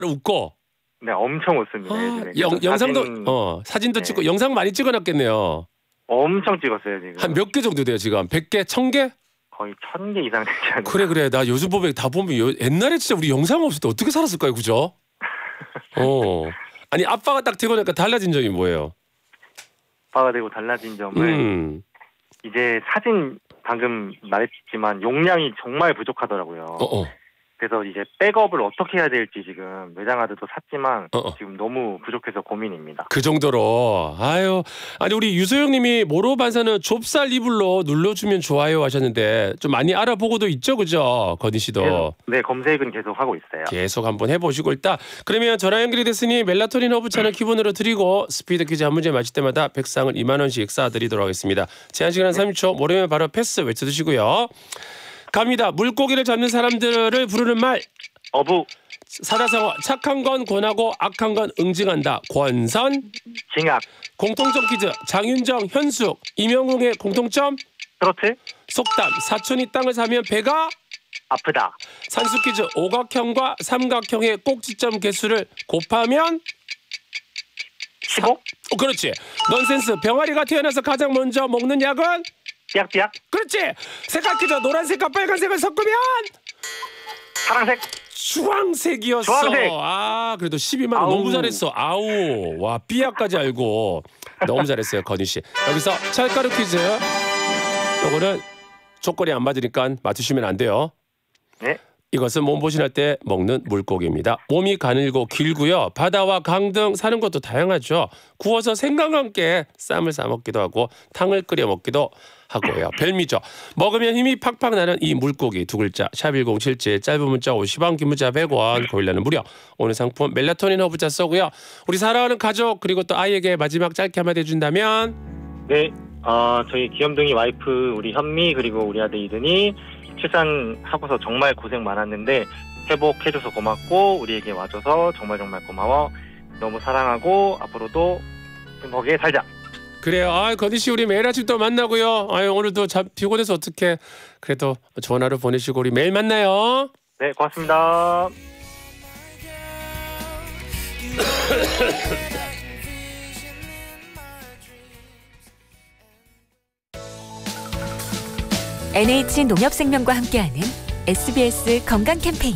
웃고. 네, 엄청 웃습니다. 영상도 사진도 네. 찍고 영상 많이 찍어놨겠네요. 엄청 찍었어요 지금. 한 몇 개 정도 돼요 지금? 100개, 1000개? 거의 1000개 이상 되지 않나요? 그래. 나 요즘 보면 다 보면 옛날에 진짜 우리 영상 없을 때 어떻게 살았을까요, 그죠? 아니 아빠가 딱 되고 나니까 달라진 점이 뭐예요? 아빠가 되고 달라진 점은 이제 사진 방금 말했지만 용량이 정말 부족하더라고요. 그래서 이제 백업을 어떻게 해야 될지 지금 외장하드도 샀지만 지금 너무 부족해서 고민입니다. 그 정도로. 아니 우리 유소영님이 모로 반사는 좁쌀 이불로 눌러주면 좋아요 하셨는데 좀 많이 알아보고도 있죠, 그죠? 건희 씨도. 네, 검색은 계속 하고 있어요. 계속 한번 해보시고 일단 그러면 전화 연결이 됐으니 멜라토닌 허브차는 기본으로 드리고 스피드 퀴즈 한 문제 맞힐 때마다 백상을 2만 원씩 쏴드리도록 하겠습니다. 제한 시간 30초. 모르면 바로 패스 외쳐주시고요. 갑니다. 물고기를 잡는 사람들을 부르는 말. 어부. 사자성어. 착한 건 권하고 악한 건 응징한다. 권선. 징악. 공통점 퀴즈. 장윤정, 현숙, 임영웅의 공통점. 트로트. 속담. 사촌이 땅을 사면 배가 아프다. 산수 퀴즈. 오각형과 삼각형의 꼭지점 개수를 곱하면 15. 그렇지. 넌센스. 병아리가 태어나서 가장 먼저 먹는 약은 삐약삐약. 그렇지. 색깔 퀴즈. 노란색과 빨간색을 섞으면 파란색. 주황색이었어. 주황색. 그래도 12만 원 너무 잘했어. 와, 삐약까지 알고 너무 잘했어요, 건희 씨. 여기서 찰가루 퀴즈. 요거는 조건이 안 맞으니까 맞추시면 안 돼요. 네. 이것은 몸보신할 때 먹는 물고기입니다. 몸이 가늘고 길고요. 바다와 강 등 사는 것도 다양하죠. 구워서 생강과 함께 쌈을 싸 먹기도 하고 탕을 끓여 먹기도 하고요. 별미죠. 먹으면 힘이 팍팍 나는 이 물고기 두 글자 샵1077 짧은 문자 50원 긴 문자 100원 고일라는 무료. 오늘 상품 멜라토닌 허브차 쏘고요. 우리 사랑하는 가족 그리고 또 아이에게 마지막 짧게 한마디 해준다면 네. 저희 귀염둥이 와이프 우리 현미 그리고 우리 아들 이든이 출산하고서 정말 고생 많았는데 회복해줘서 고맙고 우리에게 와줘서 정말 고마워. 너무 사랑하고 앞으로도 행복하게 살자. 그래요. 건희 씨 우리 매일 아침 또 만나고요. 오늘도 피곤해서 어떡해. 그래도 좋은 하루 보내시고 우리 매일 만나요. 네, 고맙습니다. NH농협생명과 함께하는 SBS 건강 캠페인.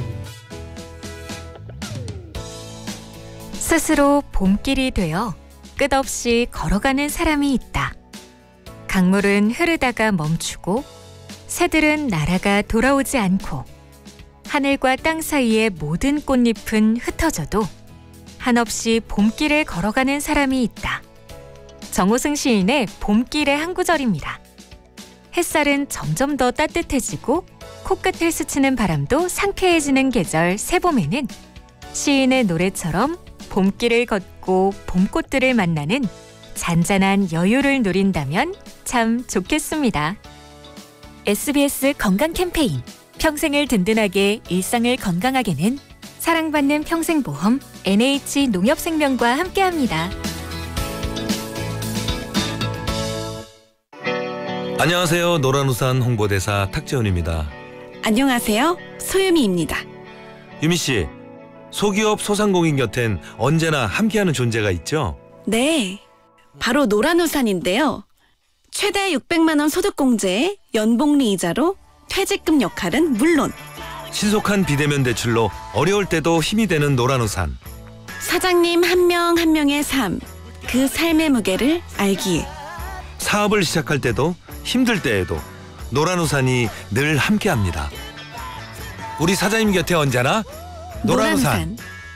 스스로 봄길이 되어 끝없이 걸어가는 사람이 있다. 강물은 흐르다가 멈추고 새들은 날아가 돌아오지 않고 하늘과 땅 사이의 모든 꽃잎은 흩어져도 한없이 봄길을 걸어가는 사람이 있다. 정호승 시인의 봄길의 한 구절입니다. 햇살은 점점 더 따뜻해지고 코끝을 스치는 바람도 상쾌해지는 계절 새봄에는 시인의 노래처럼 봄길을 걷고 봄꽃들을 만나는 잔잔한 여유를 누린다면 참 좋겠습니다. SBS 건강 캠페인. 평생을 든든하게 일상을 건강하게는 사랑받는 평생보험 NH농협생명과 함께합니다. 안녕하세요. 노란우산 홍보대사 탁재훈입니다. 안녕하세요. 소유미입니다. 유미씨, 소기업 소상공인 곁엔 언제나 함께하는 존재가 있죠? 네, 바로 노란우산인데요. 최대 600만 원 소득공제에 연복리 이자로 퇴직금 역할은 물론 신속한 비대면 대출로 어려울 때도 힘이 되는 노란우산. 사장님 한 명 한 명의 삶, 그 삶의 무게를 알기에 사업을 시작할 때도 힘들 때에도 노란우산이 늘 함께합니다. 우리 사장님 곁에 언제나 노란우산.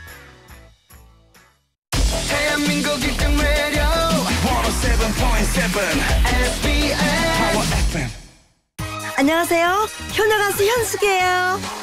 대한민국 1등 라디오 107.7 SBS 파워 FM. 안녕하세요. 효녀 가수 현숙이에요.